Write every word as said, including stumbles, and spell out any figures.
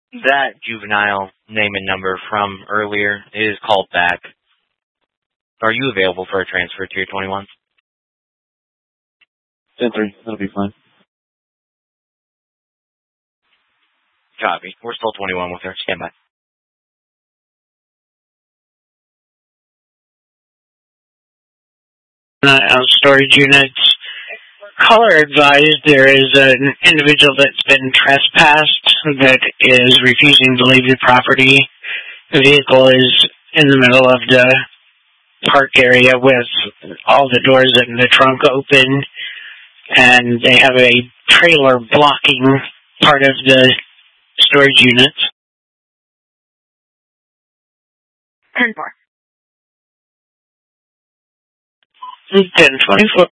That juvenile name and number from earlier is called back. Are you available for a transfer to your twenty-one? ten three, that'll be fine. Copy. We're still twenty-one with her. Stand by. Uh, storage units. Caller advised there is an individual that's been trespassed that is refusing to leave the property. The vehicle is in the middle of the park area with all the doors in the trunk open, and they have a trailer blocking part of the storage units. ten four. ten twenty-four.